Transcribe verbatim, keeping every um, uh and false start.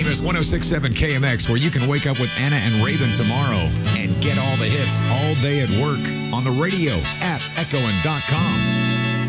famous one oh six point seven K M X, where you can wake up with Anna and Raven tomorrow and get all the hits all day at work on the radio, app, echo, and dot com.